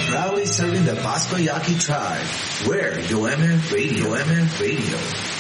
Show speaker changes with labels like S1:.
S1: Proudly serving the Pasco Yaqui tribe. We're Yoeme Radio.